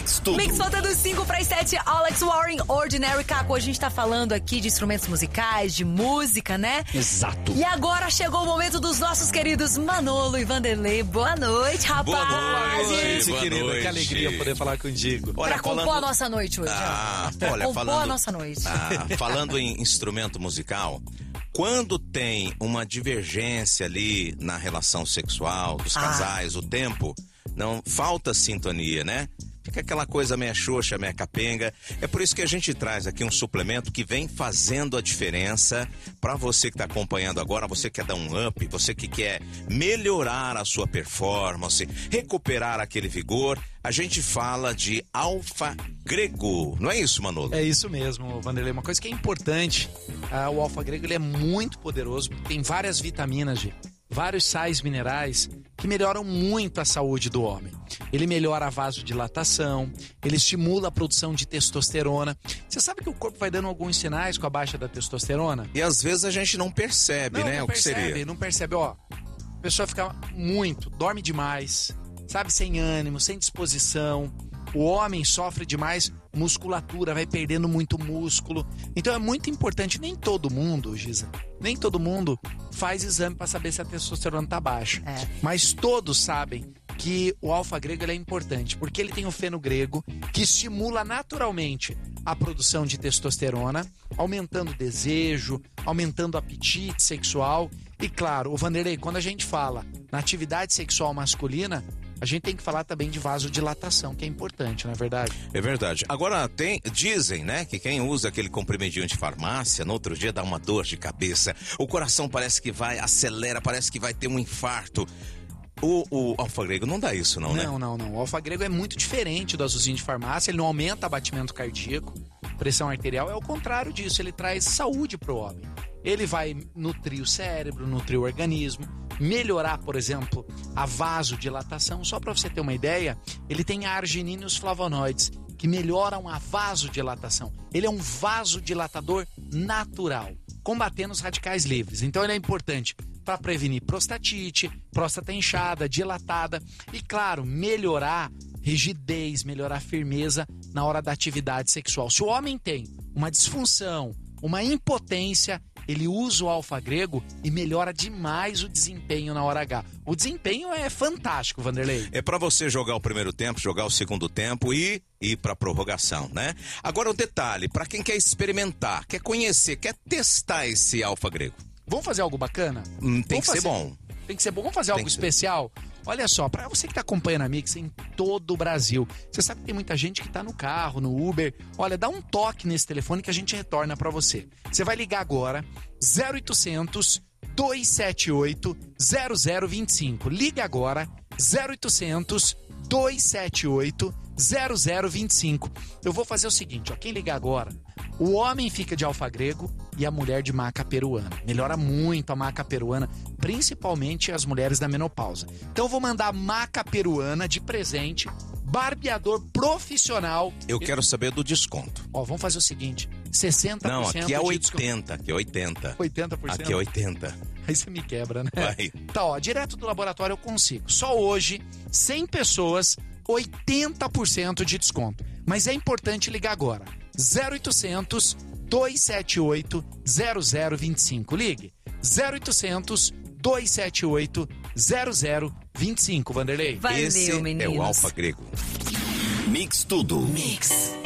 Mix Tudo. Mix faltando 5 para as 7, Alex Warren, Ordinary. Caco, a gente tá falando aqui de instrumentos musicais, de música, né? Exato. E agora chegou o momento dos nossos queridos Manolo e Vanderlei. Boa noite, rapazes. Boa noite, Boa querida. noite. Que alegria poder falar contigo. Pra compor a nossa noite hoje. Compor a nossa noite. Falando em instrumento musical, quando tem uma divergência ali na relação sexual dos casais, o tempo, não falta sintonia, né? Fica aquela coisa meia xoxa, meia capenga. É por isso que a gente traz aqui um suplemento que vem fazendo a diferença para você que está acompanhando agora, você que quer dar um up, você que quer melhorar a sua performance, recuperar aquele vigor. A gente fala de Alfa Grego. Não é isso, Manolo? É isso mesmo, Vanderlei. Uma coisa que é importante, o Alfa Grego ele é muito poderoso, porque tem várias vitaminas, vários sais minerais que melhoram muito a saúde do homem. Ele melhora a vasodilatação, ele estimula a produção de testosterona. Você sabe que o corpo vai dando alguns sinais com a baixa da testosterona? E às vezes a gente não percebe, né? Não o que seria. Não percebe, ó. A pessoa fica dorme demais, sabe, sem ânimo, sem disposição. O homem sofre demais musculatura, vai perdendo muito músculo. Então é muito importante, nem todo mundo, Giza, nem todo mundo faz exame para saber se a testosterona tá baixa. Mas todos sabem que o Alfa Grego ele é importante, porque ele tem o fenogrego, que estimula naturalmente a produção de testosterona, aumentando o desejo, aumentando o apetite sexual. E claro, o Vanderlei, quando a gente fala na atividade sexual masculina, a gente tem que falar também de vasodilatação, que é importante, não é verdade? É verdade. Agora, dizem, né, que quem usa aquele comprimidinho de farmácia, no outro dia dá uma dor de cabeça, o coração parece que acelera, parece que vai ter um infarto. O Alfa Grego não dá isso, não, né? Não. O Alfa Grego é muito diferente do azulzinho de farmácia, ele não aumenta batimento cardíaco, pressão arterial, é o contrário disso, ele traz saúde pro homem. Ele vai nutrir o cérebro, nutrir o organismo, melhorar, por exemplo, a vasodilatação. Só para você ter uma ideia, ele tem a arginina e os flavonoides, que melhoram a vasodilatação. Ele é um vasodilatador natural, combatendo os radicais livres. Então ele é importante para prevenir prostatite, próstata inchada, dilatada e, claro, melhorar rigidez, melhorar firmeza na hora da atividade sexual. Se o homem tem uma disfunção, uma impotência, ele usa o Alfa Grego e melhora demais o desempenho na hora H. O desempenho é fantástico, Vanderlei. É para você jogar o primeiro tempo, jogar o segundo tempo e ir para prorrogação, né? Agora o detalhe, para quem quer experimentar, quer conhecer, quer testar esse Alfa Grego. Vamos fazer algo bacana? Tem que ser bom. Tem que ser bom. Vamos fazer algo especial? Olha só, para você que tá acompanhando a Mix em todo o Brasil, você sabe que tem muita gente que tá no carro, no Uber. Olha, dá um toque nesse telefone que a gente retorna para você. Você vai ligar agora, 0800 278 0025. Liga agora, 0800 278 0025. Eu vou fazer o seguinte, ó, quem ligar agora, o homem fica de Alfa Grego e a mulher de maca peruana. Melhora muito a maca peruana, principalmente as mulheres da menopausa. Então eu vou mandar maca peruana de presente, barbeador profissional. Eu quero saber do desconto. Ó, vamos fazer o seguinte, 60% Não, aqui é de 80, aqui é 80. 80%? Aqui é 80. Aí você me quebra, né? Vai. Tá, ó, direto do laboratório eu consigo. Só hoje, 100 pessoas, 80% de desconto. Mas é importante ligar agora. 0800 278 0025. Ligue. 0800 278 0025, Vanderlei. Valeu, Esse meninos. é o Alfa Grego. Mix Tudo. Mix.